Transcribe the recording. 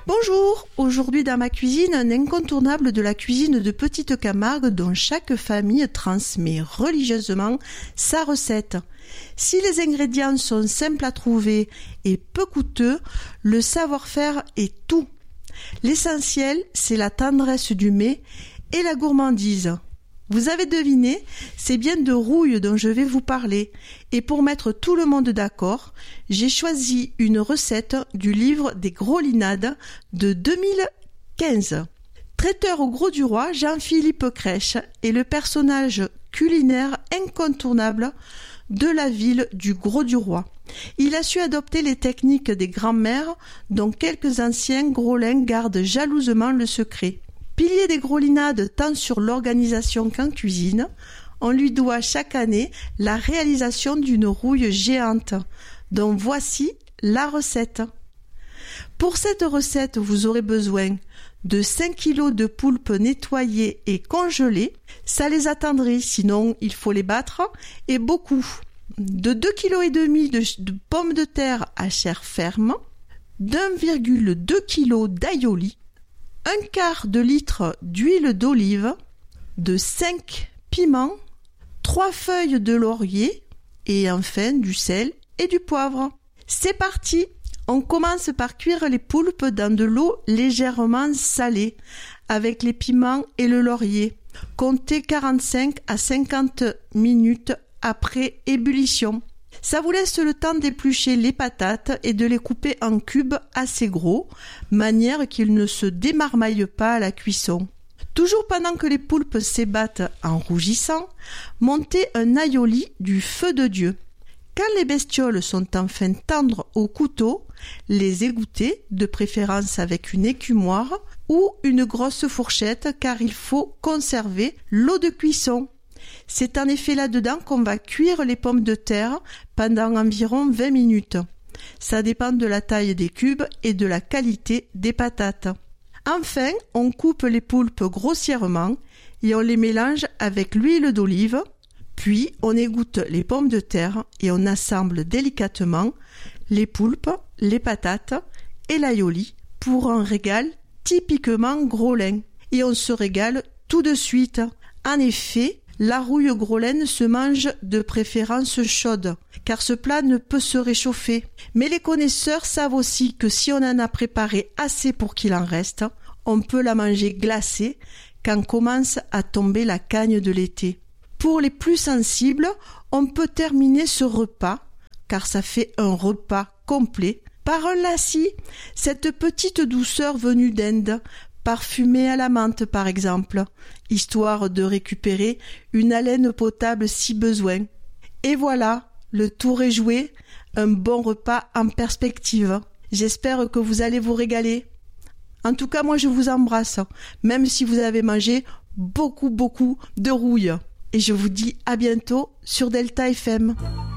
Bonjour, aujourd'hui dans ma cuisine, un incontournable de la cuisine de Petite Camargue dont chaque famille transmet religieusement sa recette. Si les ingrédients sont simples à trouver et peu coûteux, le savoir-faire est tout. L'essentiel, c'est la tendresse du mets et la gourmandise. Vous avez deviné, c'est bien de rouille dont je vais vous parler. Et pour mettre tout le monde d'accord, j'ai choisi une recette du livre des Grolinades de 2015. Traiteur au Gros du Roi, Jean-Philippe Crèche est le personnage culinaire incontournable de la ville du Gros du Roi. Il a su adopter les techniques des grands-mères dont quelques anciens Grolins gardent jalousement le secret. Pilier des Grolinades tant sur l'organisation qu'en cuisine, on lui doit chaque année la réalisation d'une rouille géante, dont voici la recette. Pour cette recette, vous aurez besoin de 5 kg de poulpe nettoyée et congelée, ça les attendrit, sinon il faut les battre, et beaucoup, de 2,5 kg de pommes de terre à chair ferme, d'1,2 kg d'aïoli, 1/4 de litre d'huile d'olive, de 5 piments, 3 feuilles de laurier et enfin du sel et du poivre. C'est parti! On commence par cuire les poulpes dans de l'eau légèrement salée avec les piments et le laurier. Comptez 45 à 50 minutes après ébullition. Ça vous laisse le temps d'éplucher les patates et de les couper en cubes assez gros, manière qu'ils ne se démarmaillent pas à la cuisson. Toujours pendant que les poulpes s'ébattent en rougissant, montez un aïoli du feu de Dieu. Quand les bestioles sont enfin tendres au couteau, les égouttez, de préférence avec une écumoire ou une grosse fourchette car il faut conserver l'eau de cuisson. C'est en effet là-dedans qu'on va cuire les pommes de terre pendant environ 20 minutes. Ça dépend de la taille des cubes et de la qualité des patates. Enfin, on coupe les poulpes grossièrement et on les mélange avec l'huile d'olive. Puis, on égoutte les pommes de terre et on assemble délicatement les poulpes, les patates et l'aïoli pour un régal typiquement grolin. Et on se régale tout de suite. En effet, la rouille grolaine se mange de préférence chaude, car ce plat ne peut se réchauffer. Mais les connaisseurs savent aussi que si on en a préparé assez pour qu'il en reste, on peut la manger glacée quand commence à tomber la cagne de l'été. Pour les plus sensibles, on peut terminer ce repas, car ça fait un repas complet, par un lassi, cette petite douceur venue d'Inde, parfumée à la menthe par exemple, histoire de récupérer une haleine potable si besoin. Et voilà, le tour est joué, un bon repas en perspective. J'espère que vous allez vous régaler. En tout cas, moi je vous embrasse, même si vous avez mangé beaucoup de rouille. Et je vous dis à bientôt sur Delta FM.